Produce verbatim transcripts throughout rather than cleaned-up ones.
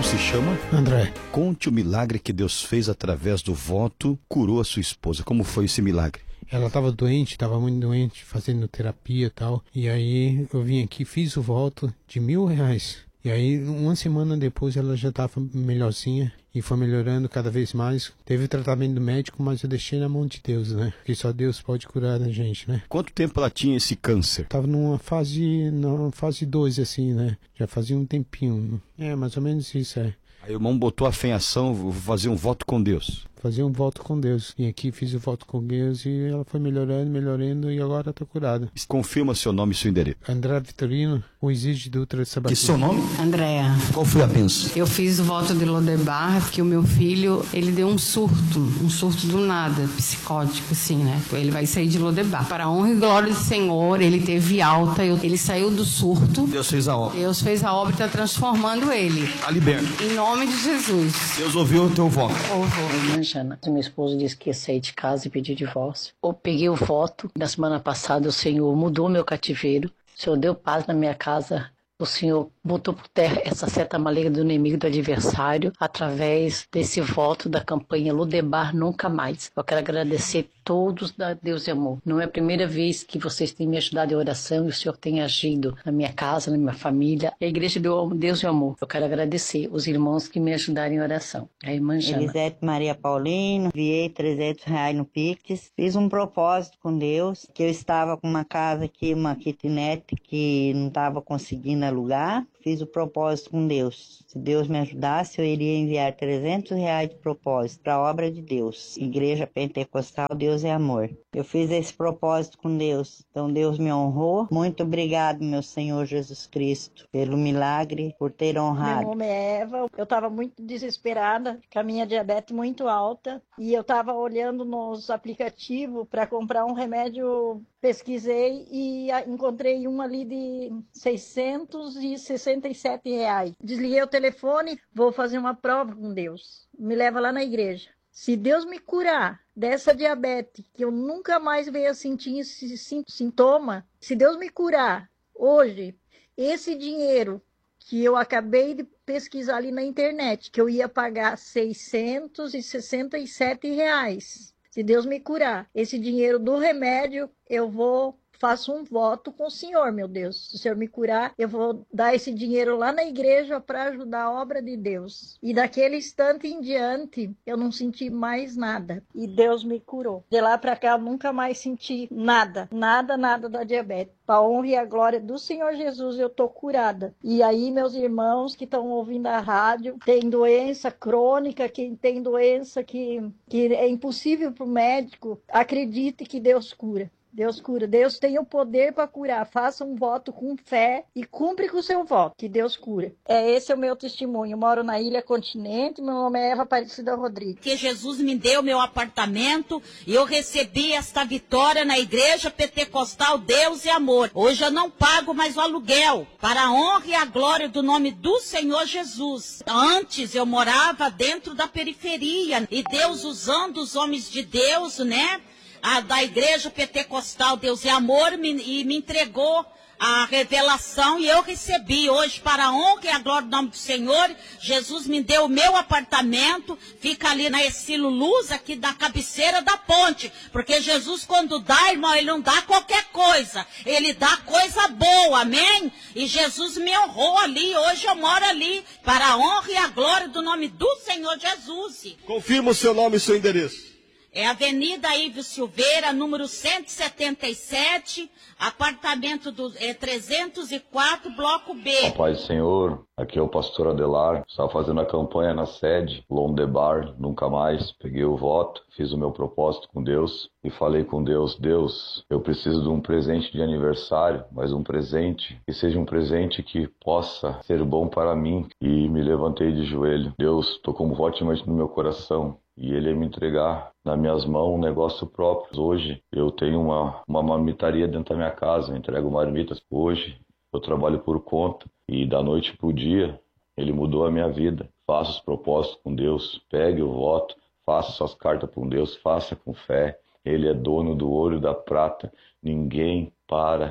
se chama? André. Conte o milagre que Deus fez através do voto, curou a sua esposa. Como foi esse milagre? Ela estava doente, estava muito doente, fazendo terapia e tal. E aí eu vim aqui, fiz o voto de mil reais. E aí, uma semana depois, ela já estava melhorzinha e foi melhorando cada vez mais. Teve tratamento médico, mas eu deixei na mão de Deus, né? Porque só Deus pode curar a gente, né? Quanto tempo ela tinha esse câncer? Tava numa fase, numa fase dois, assim, né? Já fazia um tempinho. É, mais ou menos isso, é. Aí o irmão botou a fé em ação, vou fazer um voto com Deus. Fazer um voto com Deus. E aqui fiz o voto com Deus e ela foi melhorando, melhorando e agora está curada. Confirma seu nome e seu endereço. André Vitorino, o exige Dutra de Sabatini. Que seu nome? Andréa. Qual foi a bênção? Eu fiz o voto de Lodebar porque o meu filho, ele deu um surto, um surto do nada, psicótico assim, né? Ele vai sair de Lodebar. Para a honra e glória do Senhor, ele teve alta, ele saiu do surto. Deus fez a obra. Deus fez a obra e está transformando ele. A liberta. Em nome de Jesus. Deus ouviu o teu voto. Ouviu. Jana, meu esposo disse que ia sair de casa e pedir divórcio. Eu peguei o voto. Na semana passada o Senhor mudou meu cativeiro. O Senhor deu paz na minha casa. O Senhor botou por terra essa seta maligna do inimigo, do adversário, através desse voto da campanha Lodebar Nunca Mais. Eu quero agradecer todos da Deus e Amor. Não é a primeira vez que vocês têm me ajudado em oração e o Senhor tem agido na minha casa, na minha família. E a igreja do Deus e Amor. Eu quero agradecer os irmãos que me ajudaram em oração. A irmã Jana. Elisete Maria Paulino, enviei trezentos reais no Pix. Fiz um propósito com Deus, que eu estava com uma casa aqui, uma kitnet, que não estava conseguindo alugar. Fiz o propósito com Deus. Se Deus me ajudasse, eu iria enviar trezentos reais de propósito para a obra de Deus. Igreja Pentecostal, Deus é Amor. Eu fiz esse propósito com Deus. Então Deus me honrou. Muito obrigado, meu Senhor Jesus Cristo, pelo milagre, por ter honrado. Meu nome é Eva. Eu estava muito desesperada, com a minha diabetes muito alta. E eu estava olhando nos aplicativos para comprar um remédio. Pesquisei e encontrei um ali de seiscentos e sessenta e sete reais. Desliguei o telefone, vou fazer uma prova com Deus. Me leva lá na igreja. Se Deus me curar dessa diabetes, que eu nunca mais venha sentir esse sintoma, se Deus me curar hoje, esse dinheiro que eu acabei de pesquisar ali na internet, que eu ia pagar seiscentos e sessenta e sete reais. Se Deus me curar, esse dinheiro do remédio, eu vou, faço um voto com o Senhor, meu Deus. Se o Senhor me curar, eu vou dar esse dinheiro lá na igreja para ajudar a obra de Deus. E daquele instante em diante, eu não senti mais nada. E Deus me curou. De lá para cá, eu nunca mais senti nada, nada, nada da diabetes. Para a honra e a glória do Senhor Jesus, eu tô curada. E aí, meus irmãos que estão ouvindo a rádio, tem doença crônica, quem tem doença que, que é impossível para o médico, acredite que Deus cura. Deus cura. Deus tem o poder para curar. Faça um voto com fé e cumpre com o seu voto, que Deus cura. É, esse é o meu testemunho. Eu moro na Ilha Continente, meu nome é Eva Aparecida Rodrigues. Que Jesus me deu meu apartamento e eu recebi esta vitória na Igreja Pentecostal Deus e Amor. Hoje eu não pago mais o aluguel, para a honra e a glória do nome do Senhor Jesus. Antes eu morava dentro da periferia e Deus usando os homens de Deus, né? A, da Igreja Pentecostal Deus e Amor me, e me entregou a revelação e eu recebi hoje para a honra e a glória do nome do Senhor. Jesus me deu o meu apartamento, fica ali na Exilo Luz, aqui da cabeceira da ponte, porque Jesus quando dá, irmão, ele não dá qualquer coisa, ele dá coisa boa, amém? E Jesus me honrou ali, hoje eu moro ali, para a honra e a glória do nome do Senhor Jesus. Confirma o seu nome e seu endereço. É Avenida Ives Silveira, número cento e setenta e sete, apartamento do, é, trezentos e quatro, bloco B. Paz do Senhor, aqui é o pastor Adelar, estava fazendo a campanha na sede, Lodebar, nunca mais, peguei o voto, fiz o meu propósito com Deus e falei com Deus, Deus, eu preciso de um presente de aniversário, mas um presente que seja um presente que possa ser bom para mim. E me levantei de joelho. Deus, tocou um voto no meu coração. E ele ia me entregar nas minhas mãos um negócio próprio. Hoje eu tenho uma, uma marmitaria dentro da minha casa, eu entrego marmitas. Hoje eu trabalho por conta e da noite para o dia ele mudou a minha vida. Faça os propósitos com Deus, pegue o voto, faça suas cartas com Deus, faça com fé. Ele é dono do ouro e da prata, ninguém para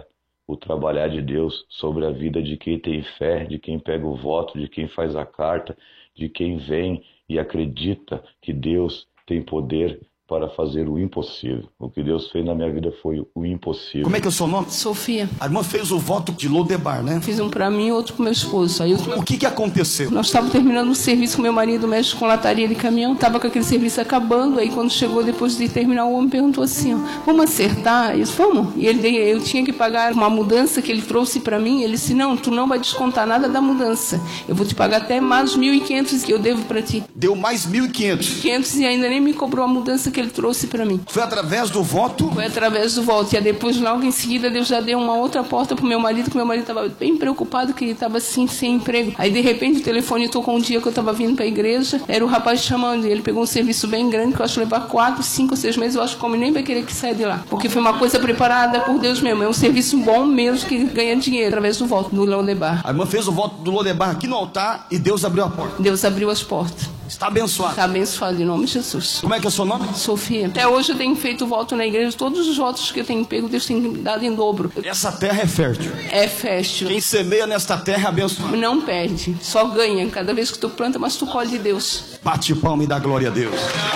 o trabalhar de Deus sobre a vida de quem tem fé, de quem pega o voto, de quem faz a carta, de quem vem e acredita que Deus tem poder para fazer o impossível. O que Deus fez na minha vida foi o impossível. Como é que é o seu nome? Sofia. A irmã fez o voto de Lodebar, né? Fiz um pra mim e outro pro meu esposo. Aí eu... O que que aconteceu? Nós estávamos terminando o serviço com meu marido, mexe com lataria de caminhão, estava com aquele serviço acabando, aí quando chegou depois de terminar, o homem perguntou assim, ó, vamos acertar? Eu disse, vamos. E ele, eu tinha que pagar uma mudança que ele trouxe para mim, ele disse, não, tu não vai descontar nada da mudança, eu vou te pagar até mais mil e quinhentos que eu devo para ti. Deu mais mil e quinhentos? quinhentos e ainda nem me cobrou a mudança que ele trouxe para mim. Foi através do voto? Foi através do voto. E aí depois, logo em seguida, Deus já deu uma outra porta pro meu marido, que meu marido estava bem preocupado, que ele estava assim, sem emprego. Aí, de repente, o telefone tocou um dia que eu estava vindo para a igreja, era o rapaz chamando, e ele pegou um serviço bem grande, que eu acho que levar quatro, cinco, seis meses, eu acho que como nem vai querer que saia de lá. Porque foi uma coisa preparada por Deus mesmo. É um serviço bom mesmo, que ganha dinheiro através do voto do Lodebar. A irmã fez o voto do Lodebar aqui no altar e Deus abriu a porta. Deus abriu as portas. Está abençoado. Está abençoado, em nome de Jesus. Como é que é o seu nome? Sofia. Até hoje eu tenho feito voto na igreja. Todos os votos que eu tenho pego, Deus tem dado em dobro. Essa terra é fértil. É fértil. Quem semeia nesta terra é abençoado. Não perde, só ganha. Cada vez que tu planta, mas tu colhe de Deus. Bate palma e dá glória a Deus.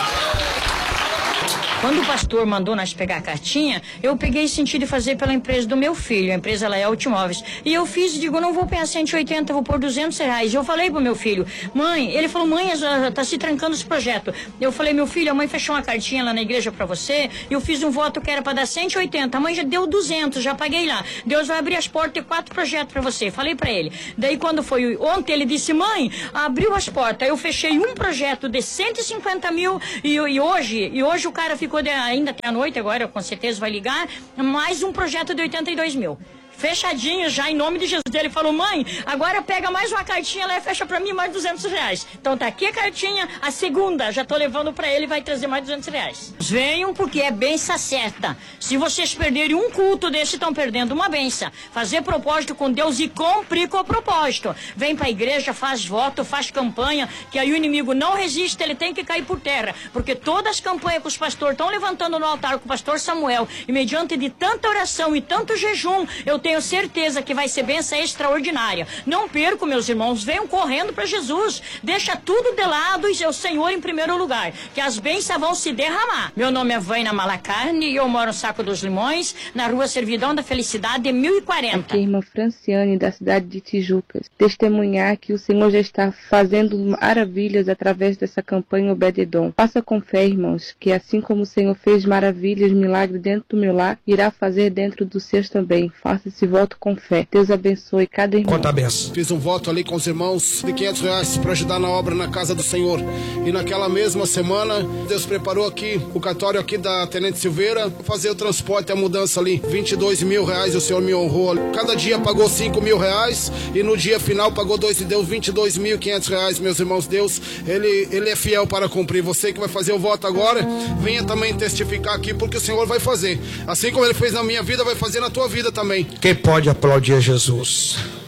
Quando o pastor mandou nós pegar a cartinha, eu peguei e senti de fazer pela empresa do meu filho, a empresa lá é Automóveis. E eu fiz, digo, não vou pegar cento e oitenta, vou pôr duzentos reais. E eu falei pro meu filho, mãe, ele falou, mãe, já tá se trancando esse projeto. Eu falei, meu filho, a mãe fechou uma cartinha lá na igreja pra você, e eu fiz um voto que era pra dar cento e oitenta, a mãe já deu duzentos, já paguei lá. Deus vai abrir as portas e quatro projetos pra você. Falei pra ele. Daí quando foi ontem, ele disse, mãe, abriu as portas. Eu fechei um projeto de cento e cinquenta mil, e, e hoje, e hoje o cara ficou De, ainda até a noite, agora com certeza vai ligar, mais um projeto de oitenta e dois mil. Fechadinho já, em nome de Jesus. Ele falou, mãe, agora pega mais uma cartinha lá e fecha pra mim mais duzentos reais. Então tá aqui a cartinha, a segunda, já tô levando pra ele e vai trazer mais duzentos reais. Venham porque é benção certa. Se vocês perderem um culto desse, estão perdendo uma benção. Fazer propósito com Deus e cumprir com o propósito. Vem pra igreja, faz voto, faz campanha, que aí o inimigo não resiste, ele tem que cair por terra. Porque todas as campanhas que os pastores estão levantando no altar com o pastor Samuel, e mediante de tanta oração e tanto jejum, eu tenho Tenho certeza que vai ser bênção extraordinária. Não perco, meus irmãos, venham correndo para Jesus. Deixa tudo de lado e o Senhor em primeiro lugar, que as bênçãos vão se derramar. Meu nome é Vaina Malacarne e eu moro no Saco dos Limões, na rua Servidão da Felicidade, mil e quarenta. Aqui é a irmã Franciane, da cidade de Tijucas. Testemunhar que o Senhor já está fazendo maravilhas através dessa campanha Obededon. Faça com fé, irmãos, que assim como o Senhor fez maravilhas, milagres dentro do meu lar, irá fazer dentro dos seus também. Faça esse voto com fé. Deus abençoe cada irmão. Conta a benção. Fiz um voto ali com os irmãos de quinhentos reais para ajudar na obra na casa do Senhor. E naquela mesma semana, Deus preparou aqui o cartório aqui da Tenente Silveira para fazer o transporte, a mudança ali. vinte e dois mil reais o Senhor me honrou. Cada dia pagou cinco mil reais e no dia final pagou dois e deu vinte e dois mil e quinhentos reais, meus irmãos. Deus, ele, ele é fiel para cumprir. Você que vai fazer o voto agora, venha também testificar aqui porque o Senhor vai fazer. Assim como ele fez na minha vida, vai fazer na tua vida também. Quem pode aplaudir a Jesus?